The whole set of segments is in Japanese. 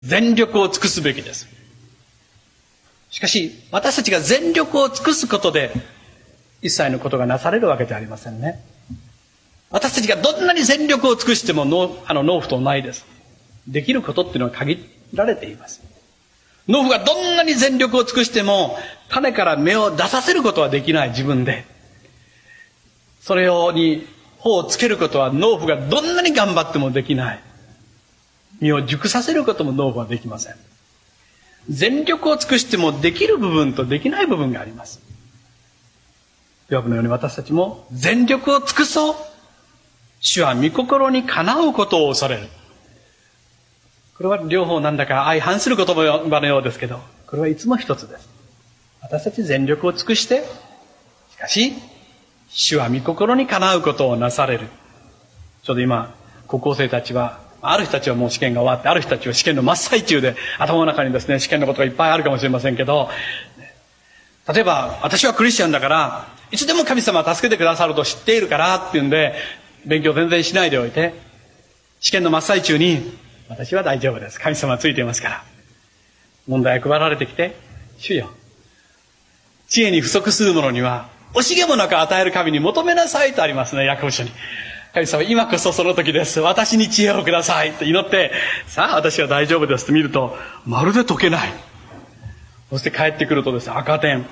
全力を尽くすべきです。しかし、私たちが全力を尽くすことで、一切のことがなされるわけじゃありませんね。私たちがどんなに全力を尽くしても農夫とないです。できることっていうのは限られています。農夫がどんなに全力を尽くしても、種から芽を出させることはできない自分で。それに穂をつけることは農夫がどんなに頑張ってもできない。実を熟させることも農夫はできません。全力を尽くしてもできる部分とできない部分があります。ヨブのように私たちも全力を尽くそう。主は御心にかなうことを恐れる。これは両方なんだか相反する言葉のようですけど、これはいつも一つです。私たち全力を尽くして、しかし、主は御心にかなうことをなされる。ちょうど今、高校生たちは、ある人たちはもう試験が終わって、ある人たちは試験の真っ最中で、頭の中にですね、試験のことがいっぱいあるかもしれませんけど、例えば、私はクリスチャンだから、いつでも神様は助けてくださると知っているからっていうんで、勉強全然しないでおいて、試験の真っ最中に、私は大丈夫です。神様はついていますから。問題が配られてきて、主よ、知恵に不足する者には、惜しげもなく与える神に求めなさいとありますね、ヤコブ書に。神様、今こそその時です。私に知恵をくださいと祈って、さあ私は大丈夫ですと見ると、まるで解けない。そして帰ってくるとですね、赤点。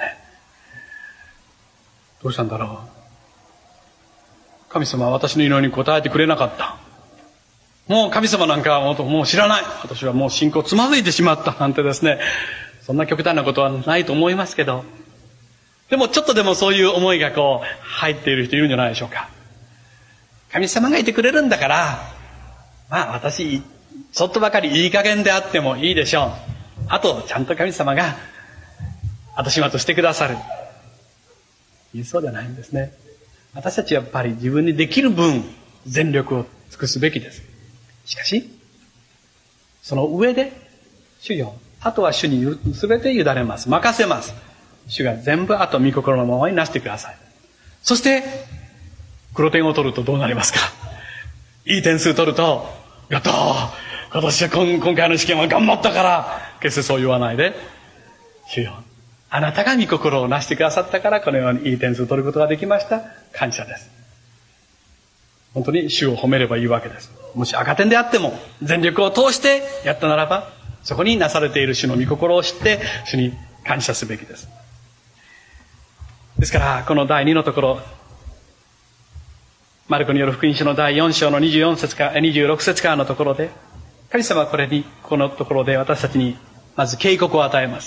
どうしたんだろう。神様は私の祈りに応えてくれなかった。もう神様なんかはもう知らない。私はもう信仰つまずいてしまったなんてですね、そんな極端なことはないと思いますけど、でもちょっとでもそういう思いが入っている人いるんじゃないでしょうか。神様がいてくれるんだから、まあ私、ちょっとばかりいい加減であってもいいでしょう。あと、ちゃんと神様が後始末してくださる。そうじゃないんですね。私たちはやっぱり自分にできる分、全力を尽くすべきです。しかし、その上で、主よ、あとは主に全て委ねます。任せます。主が全部あと御心のままになしてください。そして、黒点を取るとどうなりますか。いい点数取ると、やったー、今年は今回の試験は頑張ったから、決してそう言わないで、主よ、あなたが御心をなしてくださったから、このようにいい点数を取ることができました。感謝です。本当に主を褒めればいいわけです。もし赤点であっても、全力を通してやったならば、そこになされている主の御心を知って、主に感謝すべきです。ですから、この第2のところ、マルコによる福音書の第4章の24節から26節からのところで、神様はこのところで私たちにまず警告を与えます。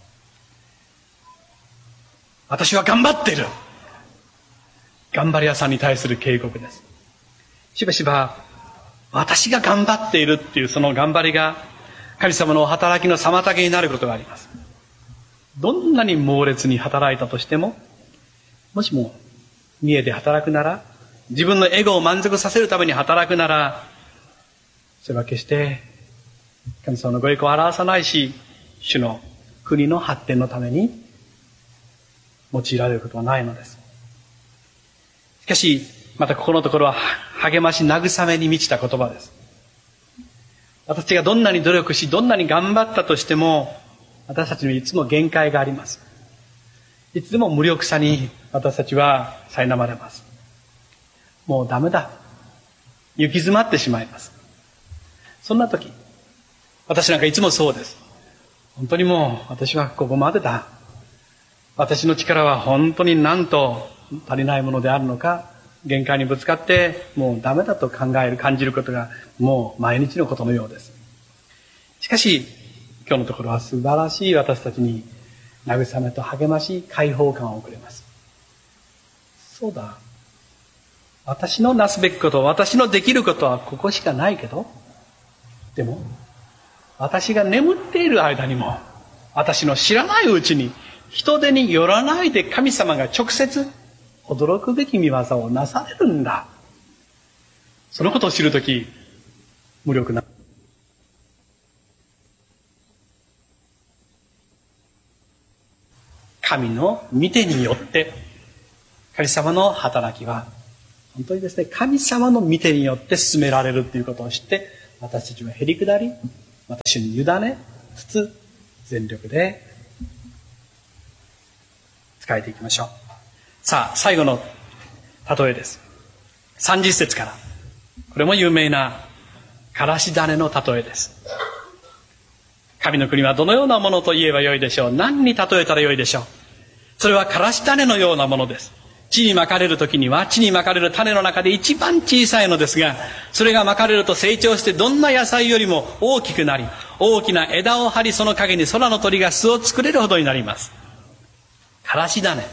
私は頑張っている。頑張り屋さんに対する警告です。しばしば、私が頑張っているっていうその頑張りが、神様の働きの妨げになることがあります。どんなに猛烈に働いたとしても、もしも見栄で働くなら、自分のエゴを満足させるために働くなら、それは決して神様のご栄光を表さないし、主の国の発展のために用いられることはないのです。しかし、またここのところは励まし慰めに満ちた言葉です。私がどんなに努力し、どんなに頑張ったとしても、私たちにいつも限界があります。いつでも無力さに私たちは苛まれます。もうダメだ。行き詰まってしまいます。そんな時、私なんかいつもそうです。本当にもう私はここまでだ。私の力は本当になんと足りないものであるのか、限界にぶつかってもうダメだと感じることがもう毎日のことのようです。しかし、今日のところは素晴らしい私たちに慰めと励まし、解放感をくれます。そうだ。私のなすべきこと、私のできることはここしかないけど、でも、私が眠っている間にも、私の知らないうちに、人手によらないで神様が直接、驚くべき見業をなされるんだ。そのことを知るとき、無力な。神の御手によって、神様の働きは、本当にですね、神様の御手によって進められるということを知って、私たちはへりくだり、 私に委ねつつ全力で使えていきましょう。さあ、最後の例えです。30節から。これも有名なからし種の例えです。神の国はどのようなものと言えばよいでしょう。何に例えたらよいでしょう。それはからし種のようなものです。地にまかれる時には、地にまかれる種の中で一番小さいのですが、それがまかれると成長してどんな野菜よりも大きくなり、大きな枝を張り、その陰に空の鳥が巣を作れるほどになります。からし種。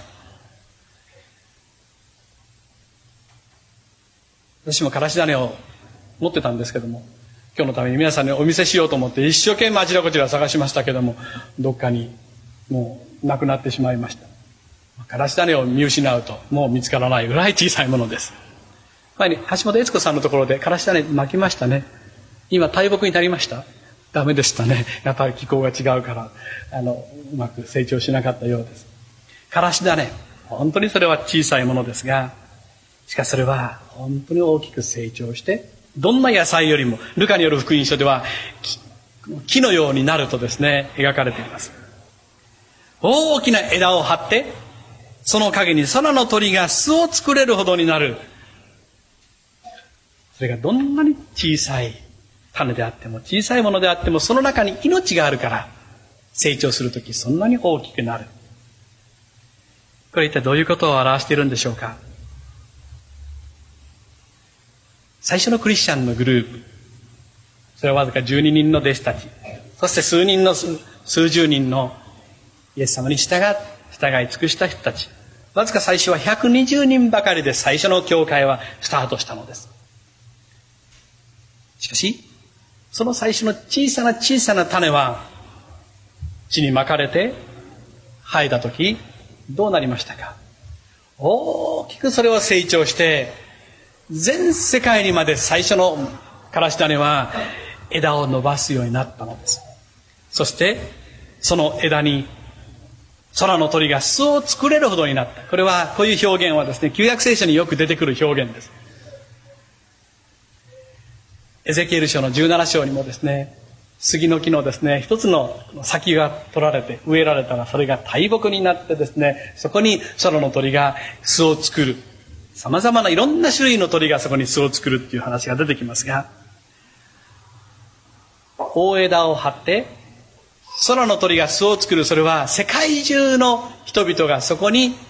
私もからし種を持ってたんですけども、今日のために皆さんにお見せしようと思って一生懸命あちらこちら探しましたけども、どっかにもうなくなってしまいました。からし種を見失うともう見つからないぐらい小さいものです。前に橋本悦子さんのところでからし種巻きましたね。今大木になりました？ダメでしたね。やっぱり気候が違うからうまく成長しなかったようです。からし種、本当にそれは小さいものですが、しかしそれは本当に大きく成長して、どんな野菜よりも、ルカによる福音書では木のようになるとですね、描かれています。大きな枝を張って、その陰に空の鳥が巣を作れるほどになる。それがどんなに小さい種であっても、小さいものであっても、その中に命があるから、成長するときそんなに大きくなる。これ一体どういうことを表しているんでしょうか。最初のクリスチャンのグループ、それはわずか12人の弟子たち、そして数十人のイエス様に従い尽くした人たち、わずか最初は120人ばかりで最初の教会はスタートしたのです。しかしその最初の小さな種は地にまかれて生えたときどうなりましたか。大きくそれは成長して、全世界にまで最初のからし種は枝を伸ばすようになったのです。そしてその枝に空の鳥が巣を作れるほどになった。こういう表現はですね、旧約聖書によく出てくる表現です。エゼキエル書の17章にもですね、杉の木のですね、一つの先が取られて植えられたら、それが大木になってですね、そこに空の鳥が巣を作る。様々ないろんな種類の鳥がそこに巣を作るっていう話が出てきますが、大枝を張って空の鳥が巣を作る。それは世界中の人々がそこに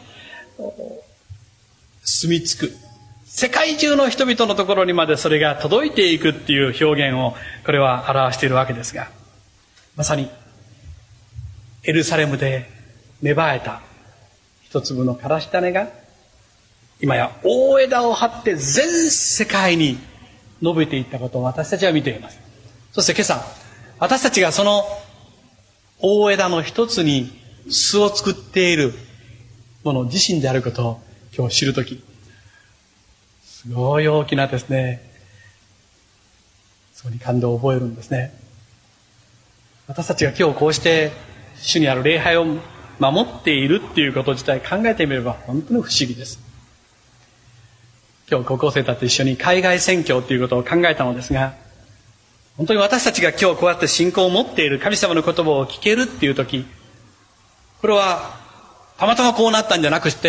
住み着く。世界中の人々のところにまでそれが届いていくっていう表現をこれは表しているわけですが、まさにエルサレムで芽生えた一粒のからし種が今や大枝を張って全世界に伸びていったことを私たちは見ています。そして今朝、私たちがその大枝の一つに巣を作っているもの自身であることを今日知るとき、すごい大きなですね、そこに感動を覚えるんですね。私たちが今日こうして主にある礼拝を守っているっていうこと自体考えてみれば本当に不思議です。今日高校生たちと一緒に海外宣教ということを考えたのですが、本当に私たちが今日こうやって信仰を持っている、神様の言葉を聞けるっていう時、これはたまたまこうなったんじゃなくして、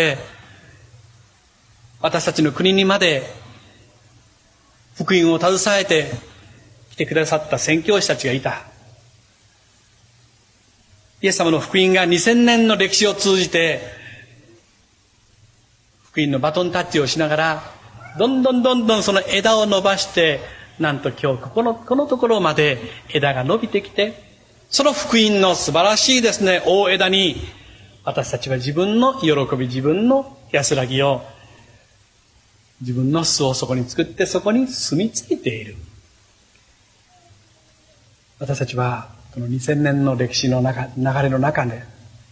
私たちの国にまで福音を携えて来てくださった宣教師たちがいた。イエス様の福音が2000年の歴史を通じて福音のバトンタッチをしながら、どんどんその枝を伸ばして、なんと今日このところまで枝が伸びてきて、その福音の素晴らしいですね、大枝に私たちは自分の喜び、自分の安らぎを、自分の巣をそこに作って、そこに住み着いている。私たちはこの2000年の歴史の流れの中で、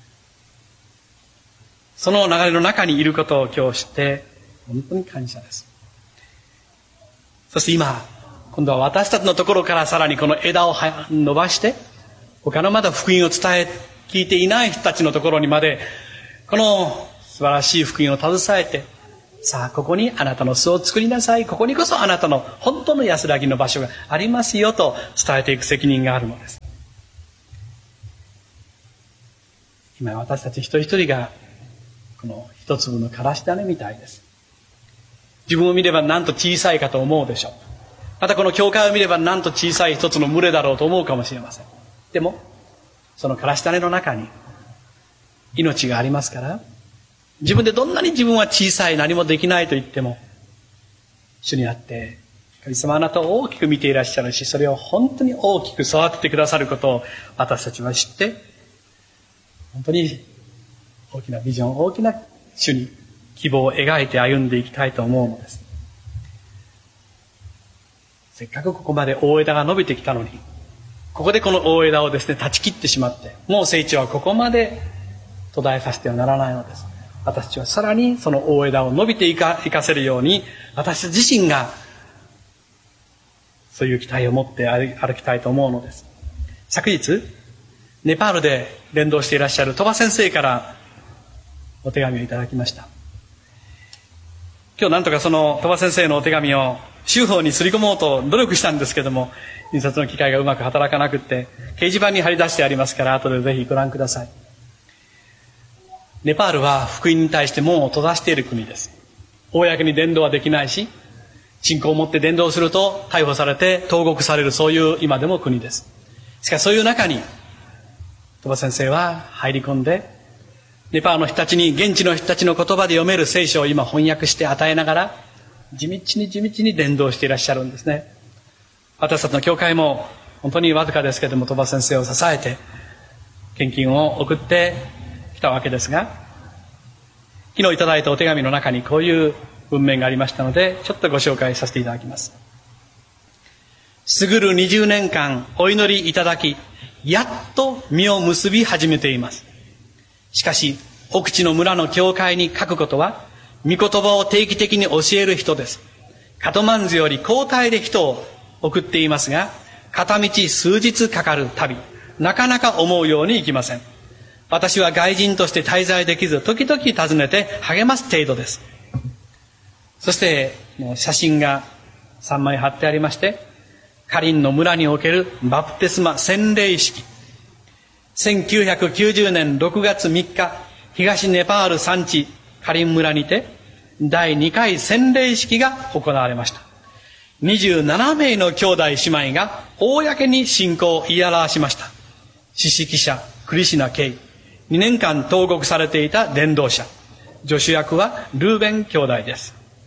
その流れの中にいることを今日知って本当に感謝です。そして今度は私たちのところからさらにこの枝を伸ばして、他のまだ福音を聞いていない人たちのところにまでこの素晴らしい福音を携えて、 さあ、ここにあなたの巣を作りなさい。ここにこそあなたの本当の安らぎの場所がありますよと伝えていく責任があるのです。今私たち一人一人がこの一粒のからし種みたいです。自分を見ればなんと小さいかと思うでしょう。またこの教会を見ればなんと小さい一つの群れだろうと思うかもしれません。でもそのからし種の中に命がありますから、自分でどんなに自分は小さい、何もできないと言っても、主にあって神様あなたを大きく見ていらっしゃるし、それを本当に大きく育ててくださることを私たちは知って、本当に大きなビジョン、大きな主に希望を描いて歩んでいきたいと思うのです。せっかくここまで大枝が伸びてきたのに、ここでこの大枝をですね断ち切ってしまって、もう成長はここまで途絶えさせてはならないのです。私たちはさらにその大枝を伸びていかせるように、私自身がそういう期待を持って歩きたいと思うのです。昨日ネパールで伝道していらっしゃる鳥羽先生からお手紙をいただきました。今日なんとかその鳥羽先生のお手紙を州法にすり込もうと努力したんですけども、印刷の機械がうまく働かなくって、掲示板に貼り出してありますから、後でぜひご覧ください。ネパールは福音に対して門を閉ざしている国です。公に伝道はできないし、信仰を持って伝道すると逮捕されて投獄される、そういう今でも国です。しかしそういう中に鳥羽先生は入り込んで、ネパールの人たちに、現地の人たちの言葉で読める聖書を今翻訳して与えながら、地道に伝道していらっしゃるんですね。私たちの教会も本当にわずかですけれども、鳥羽先生を支えて献金を送ってきたわけですが、昨日いただいたお手紙の中にこういう文面がありましたので、ちょっとご紹介させていただきます。過ぐる20年間お祈りいただき、やっと実を結び始めています。しかし奥地の村の教会に書くことは、御言葉を定期的に教える人です。カトマンズより交代で人を送っていますが、片道数日かかる旅、なかなか思うようにいきません。私は外人として滞在できず、時々訪ねて励ます程度です。そして写真が3枚貼ってありまして、カリンの村におけるバプテスマ洗礼式、1990年6月3日、東ネパール山地カリン村にて第2回洗礼式が行われました。27名の兄弟姉妹が公に信仰を言い表しました。司式者クリシナ・ケイ、2年間投獄されていた伝道者、助手役はルーベン兄弟です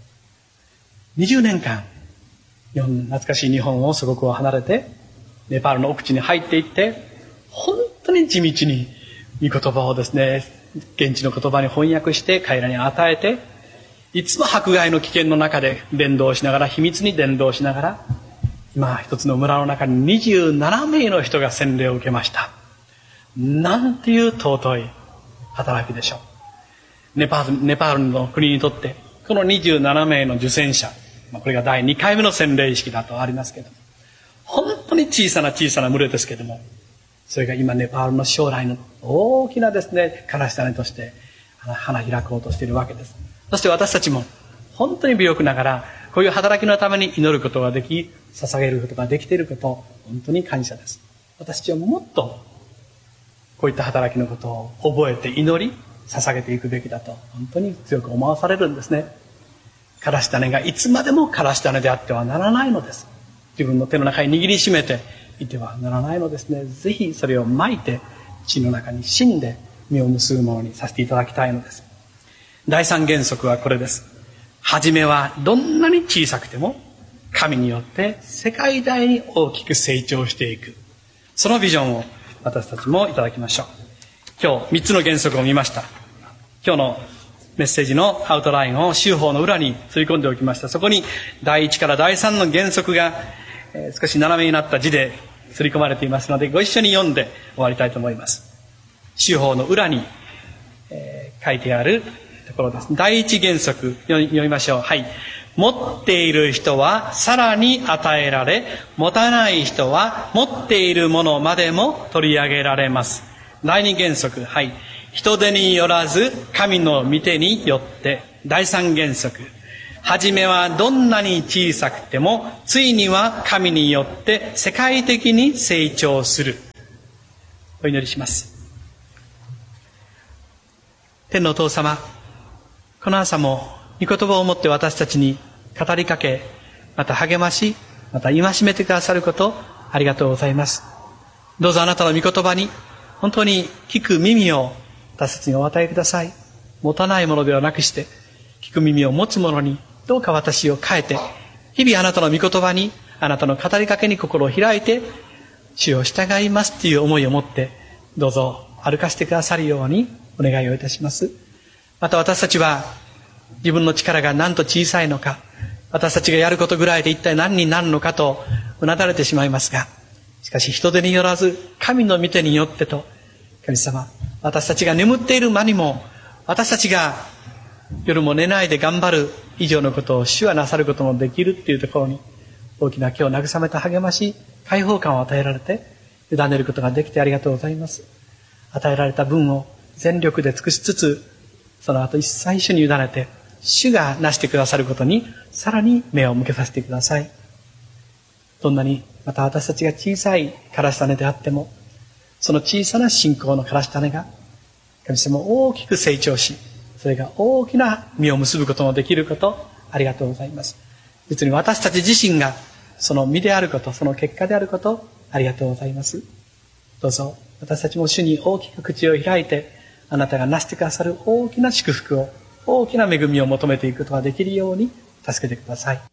。20年間懐かしい日本を祖国を離れてネパールの奥地に入っていって、本当に地道に御言葉をですね、現地の言葉に翻訳して彼らに与えて、いつも迫害の危険の中で伝道しながら、秘密に伝道しながら、今一つの村の中に27名の人が洗礼を受けました。なんていう尊い働きでしょう。ネパールの国にとってこの27名の受洗者、これが第2回目の洗礼式だとありますけども、本当に小さな群れですけども、それが今ネパールの将来の大きなですね、からし種として花開こうとしているわけです。そして私たちも本当に微力ながらこういう働きのために祈ることができ、捧げることができていること、本当に感謝です。私たちはもっとこういった働きのことを覚えて祈り捧げていくべきだと本当に強く思わされるんですね。からし種がいつまでもからし種であってはならないのです。自分の手の中に握りしめていてはならないのですね。ぜひそれをまいて地の中に死んで実を結ぶものにさせていただきたいのです。第3原則はこれです。初めはどんなに小さくても神によって世界大に大きく成長していく、そのビジョンを私たちもいただきましょう。今日3つの原則を見ました。今日のメッセージのアウトラインを州法の裏に刷り込んでおきました。そこに第1から第3の原則が少し斜めになった字で刷り込まれていますので、ご一緒に読んで終わりたいと思います。州法の裏に書いてあるところです。第1原則読みましょう。はい。持っている人はさらに与えられ、持たない人は持っているものまでも取り上げられます。第2原則、はい。人手によらず神の御手によって、 第三原則。はじめはどんなに小さくても、ついには神によって世界的に成長する。お祈りします。天のお父様、この朝も御言葉をもって私たちに語りかけ、また励まし、また戒めてくださることありがとうございます。どうぞあなたの御言葉に本当に聞く耳を私たちにお与えください。持たないものではなくして、聞く耳を持つ者にどうか私を変えて、日々あなたの御言葉に、あなたの語りかけに心を開いて、主を従いますという思いを持って、どうぞ歩かせてくださるようにお願いをいたします。また私たちは自分の力が何と小さいのか、私たちがやることぐらいで一体何になるのかとうなだれてしまいますが、しかし人手によらず神の御手によってと、神様、私たちが眠っている間にも、私たちが夜も寝ないで頑張る以上のことを主はなさることもできるっていうところに、大きな今日慰めた励まし、解放感を与えられて、委ねることができてありがとうございます。与えられた分を全力で尽くしつつ、その後一切主に委ねて、主がなしてくださることにさらに目を向けさせてください。どんなにまた私たちが小さいからし種であっても、その小さな信仰のからし種が神様大きく成長し、それが大きな実を結ぶこともできること、ありがとうございます。実に私たち自身がその実であること、その結果であること、ありがとうございます。どうぞ私たちも主に大きく口を開いて、あなたがなしてくださる大きな祝福を、大きな恵みを求めていくことができるように助けてください。